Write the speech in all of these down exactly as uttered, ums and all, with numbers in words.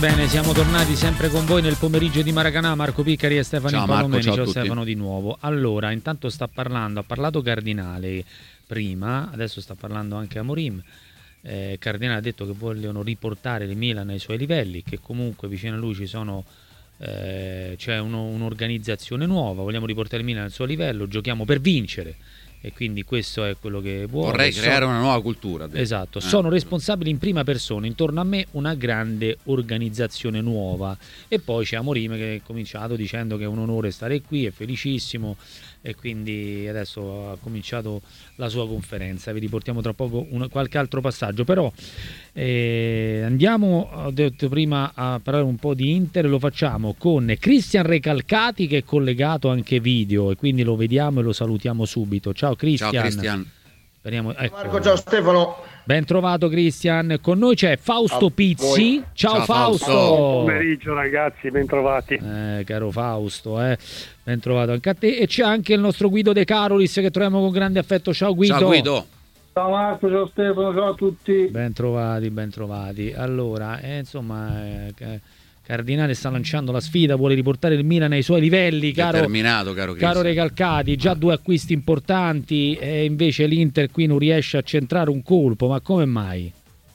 Bene, siamo tornati sempre con voi nel pomeriggio di Maracanà. Marco Piccari e Stefano Palomeni. Ciao Stefano di nuovo. Allora, intanto sta parlando, ha parlato Cardinale prima, adesso sta parlando anche Amorim. Eh, Cardinale ha detto che vogliono riportare il Milan ai suoi livelli, che comunque vicino a lui ci sono eh, c'è uno, un'organizzazione nuova, vogliamo riportare il Milan al suo livello, giochiamo per vincere. E quindi questo è quello che vuole. Vorrei sono... creare una nuova cultura. Esatto, eh. sono responsabili in prima persona, intorno a me una grande organizzazione nuova. E poi c'è Amorim che ha cominciato dicendo che è un onore stare qui, è felicissimo, e quindi adesso ha cominciato la sua conferenza. Vi riportiamo tra poco un, qualche altro passaggio, però eh, andiamo, ho detto prima, a parlare un po' di Inter. Lo facciamo con Cristian Recalcati, che è collegato anche video, e quindi lo vediamo e lo salutiamo subito. Ciao Cristian. Ciao Cristian. Speriamo, ecco. Marco, ciao Stefano. Ben trovato Cristian. Con noi c'è Fausto Pizzi. Ciao, ciao Fausto. Fausto. Buon pomeriggio ragazzi, ben trovati. Eh, caro Fausto, eh. Ben trovato anche a te. E c'è anche il nostro Guido De Carolis, che troviamo con grande affetto. Ciao Guido. Ciao Guido. Ciao Marco, ciao Stefano, ciao a tutti. Ben trovati, ben trovati. Allora, eh, insomma, eh, Cardinale sta lanciando la sfida, vuole riportare il Milan ai suoi livelli, caro, Determinato, caro, caro Recalcati, già due acquisti importanti, e invece l'Inter qui non riesce a centrare un colpo, ma come mai?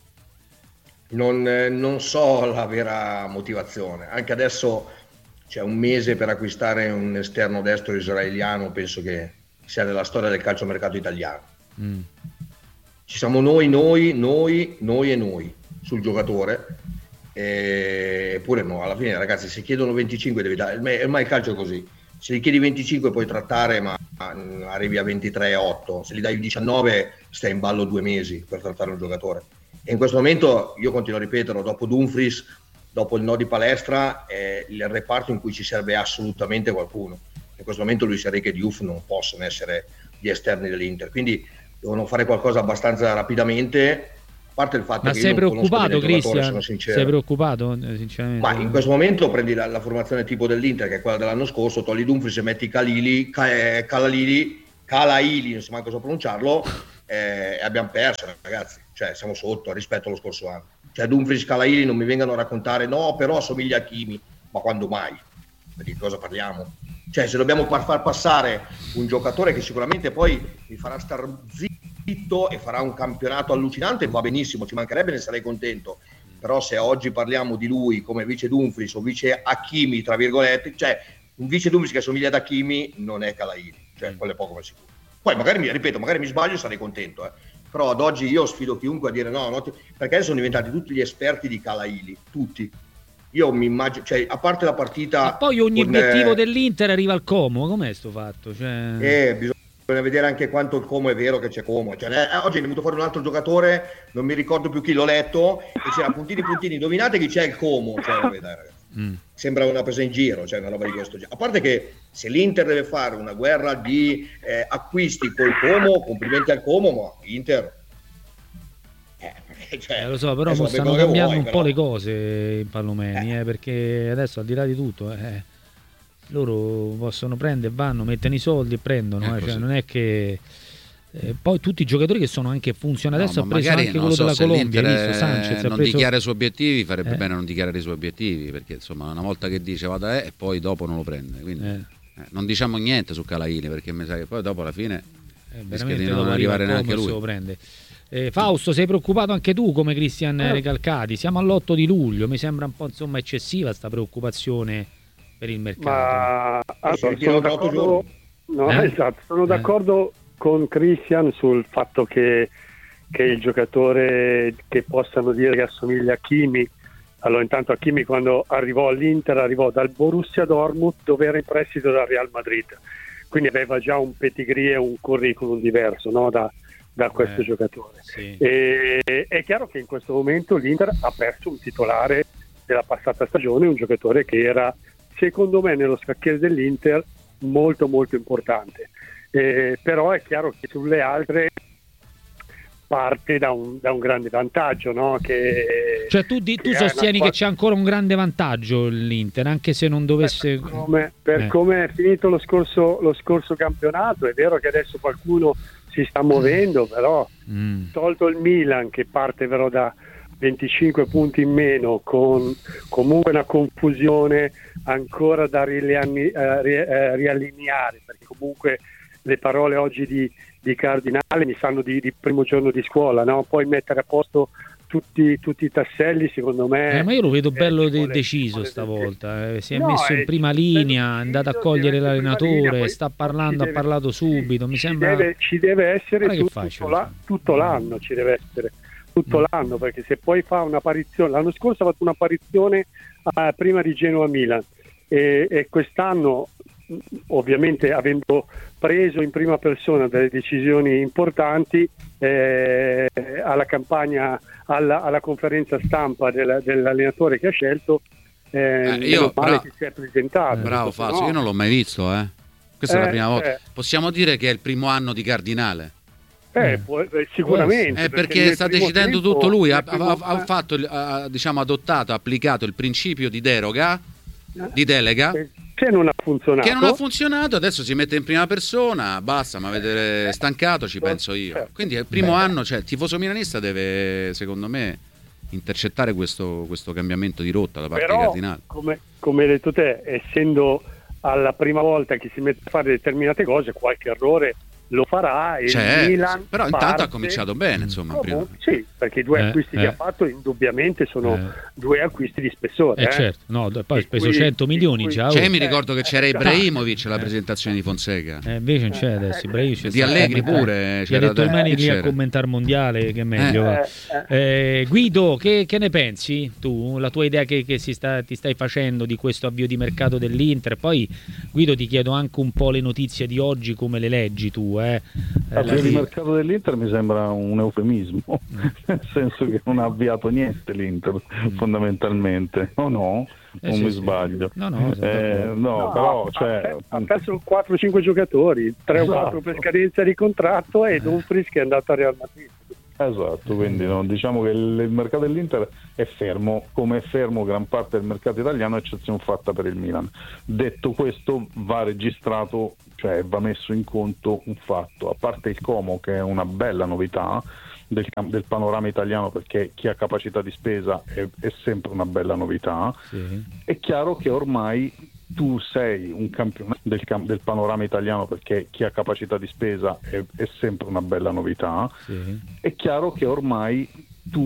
Non, eh, non so la vera motivazione. Anche adesso c'è un mese per acquistare un esterno destro israeliano, penso che sia nella storia del calciomercato italiano. Mm. Ci siamo noi, noi, noi, noi e noi sul giocatore. Eppure no, alla fine ragazzi, se chiedono venticinque devi dare, ormai il calcio è così, se li chiedi venticinque puoi trattare, ma arrivi a ventitré virgola otto, se li dai diciannove stai in ballo due mesi per trattare un giocatore. E in questo momento, io continuo a ripeterlo, dopo Dumfries, dopo il no di Palestra, è il reparto in cui ci serve assolutamente qualcuno. In questo momento Luis Enrique e Diouf non possono essere gli esterni dell'Inter, quindi devono fare qualcosa abbastanza rapidamente. A parte il fatto ma che sei io non preoccupato, Cristian? sono sincero. Sei preoccupato, sinceramente? Ma in questo momento prendi la, la formazione tipo dell'Inter, che è quella dell'anno scorso, togli Dumfries e metti Calili, Ca- Calalili, Calaili, non so manco so pronunciarlo, eh, e abbiamo perso, ragazzi. Cioè, siamo sotto rispetto allo scorso anno. Cioè, Dumfries, Calaili non mi vengano a raccontare, no, però assomiglia a Kimi. Ma quando mai? Di cosa parliamo? Cioè, se dobbiamo far passare un giocatore che sicuramente poi mi farà star zitto e farà un campionato allucinante, va benissimo, ci mancherebbe, ne sarei contento. Però se oggi parliamo di lui come vice Dumfries o vice Hakimi, tra virgolette, cioè un vice Dumfries che assomiglia ad Hakimi non è Calaili, cioè quello è poco ma sicuro. Poi magari mi ripeto, magari mi sbaglio e sarei contento, eh. Però ad oggi io sfido chiunque a dire no, no, perché adesso sono diventati tutti gli esperti di Calaili, tutti. Io mi immagino, cioè a parte la partita, e poi ogni con, obiettivo eh, dell'Inter arriva al Como, com'è sto fatto? Cioè... Eh, bisogna vedere anche quanto il Como è vero che c'è Como. Cioè, eh, oggi è venuto fuori un altro giocatore, non mi ricordo più chi l'ho letto, e c'era puntini puntini, indovinate chi c'è il Como? Cioè, vabbè, dai, ragazzi. Mm. Sembra una presa in giro, cioè una roba di questo genere. A parte che se l'Inter deve fare una guerra di eh, acquisti col Como, complimenti al Como, ma l'Inter... Eh, cioè, eh, lo so, però stanno cambiando vuoi, un però. po' le cose in Palomeni, eh. Eh, perché adesso al di là di tutto eh, loro possono prendere, vanno, mettono i soldi e prendono, eh, cioè, non è che eh, poi tutti i giocatori che sono anche funzionali, no, adesso ha preso anche quello so, della Colombia, hai visto, Sanchez, non preso... dichiara i suoi obiettivi, farebbe eh. bene non dichiarare i suoi obiettivi, perché insomma una volta che dice vada è e poi dopo non lo prende, quindi eh. Eh, non diciamo niente su Calaini, perché mi sa che poi dopo alla fine eh, rischia di non arrivare neanche lui. Lo prende. Eh, Fausto, sei preoccupato anche tu come Cristian eh. Recalcati? Siamo all'otto di luglio, mi sembra un po' insomma eccessiva sta preoccupazione per il mercato. Ma allora, sono d'accordo, no, eh? esatto, sono d'accordo eh. con Cristian sul fatto che, che il giocatore che possano dire che assomiglia a Kimi. Allora, intanto Hakimi quando arrivò all'Inter arrivò dal Borussia Dortmund, dove era in prestito dal Real Madrid, quindi aveva già un pedigree e un curriculum diverso, no? da da questo eh, giocatore sì. E, è chiaro che in questo momento l'Inter ha perso un titolare della passata stagione, un giocatore che era secondo me nello scacchiere dell'Inter molto molto importante, e, però è chiaro che sulle altre parte da un, da un grande vantaggio, no? Che, cioè tu, di, tu sostieni una... che c'è ancora un grande vantaggio l'Inter, anche se non dovesse... Per come, per eh. come è finito lo scorso, lo scorso campionato, è vero che adesso qualcuno si sta muovendo, però mm. tolto il Milan che parte però da venticinque punti in meno, con comunque una confusione ancora da riallineare, eh, ri, eh, riallineare, perché comunque le parole oggi di, di Cardinale mi sanno di, di primo giorno di scuola, no? Poi mettere a posto tutti, tutti i tasselli, secondo me... Eh, ma io lo vedo bello eh, de- vuole, deciso vuole stavolta, eh. si è no, messo in prima linea, è andato a cogliere l'allenatore, linea, sta parlando, deve, ha parlato subito, mi ci sembra... Deve, ci deve essere tu, tutto, faccio, tutto, la, tutto l'anno, ci deve essere tutto mm. l'anno, perché se poi fa un'apparizione, l'anno scorso ha fatto un'apparizione uh, prima di Genoa-Milan e, e quest'anno, ovviamente avendo preso in prima persona delle decisioni importanti, eh, alla campagna, alla, alla conferenza stampa del, dell'allenatore che ha scelto, eh, eh, io male bra- che si è presentato. Bravo Fazio, no. io non l'ho mai visto, eh. Questa eh, è la prima volta. Eh. Possiamo dire che è il primo anno di Cardinale? Eh, può, eh, sicuramente. Eh, perché, perché sta decidendo tempo, tutto lui, ha, ha, ha fatto, ha, diciamo, adottato, ha applicato il principio di deroga, di delega. Eh. Che non ha funzionato. Che non ha funzionato, adesso si mette in prima persona, basta, ma avete stancato, ci penso io. Quindi è il primo Beh. anno, cioè il tifoso milanista deve, secondo me, intercettare questo, questo cambiamento di rotta da parte Però, di Cardinale. Come, come hai detto te, essendo alla prima volta che si mette a fare determinate cose, qualche errore lo farà e cioè, il Milan però parte... intanto ha cominciato bene, insomma, oh, prima. Sì, perché i due eh, acquisti eh. che ha fatto indubbiamente sono eh. due acquisti di spessore. Eh, eh. certo, no, poi ha speso cento milioni cui, già. Cioè, oh. mi ricordo che c'era Ibrahimovic alla eh. presentazione di Fonseca. Eh, invece non c'è adesso, Ibrahimovic di Allegri pure. Gli ha detto il Mani lì c'era. a commentare mondiale, che è meglio. Eh. Eh, Guido, che, che ne pensi tu? La tua idea che, che si sta, ti stai facendo di questo avvio di mercato dell'Inter? Poi Guido ti chiedo anche un po' le notizie di oggi, come le leggi tu, eh? Avvio di mercato dell'Inter mi sembra un eufemismo, mm. nel senso che non ha avviato niente l'Inter mm. fondamentalmente, o no? Eh non sì, mi sì. sbaglio. No, no, eh, no, no però ha, cioè... ha perso quattro cinque giocatori, tre o esatto. quattro per scadenza di contratto e Dumfries che è andato a Real Madrid. Esatto, quindi no, diciamo che il, il mercato dell'Inter è fermo, come è fermo gran parte del mercato italiano, eccezione fatta per il Milan. Detto questo, va registrato, cioè va messo in conto un fatto, a parte il Como che è una bella novità del, del panorama italiano, perché chi ha capacità di spesa è, è sempre una bella novità, sì. È chiaro che ormai tu sei un campione del, del panorama italiano, perché chi ha capacità di spesa è, è sempre una bella novità, sì. È chiaro che ormai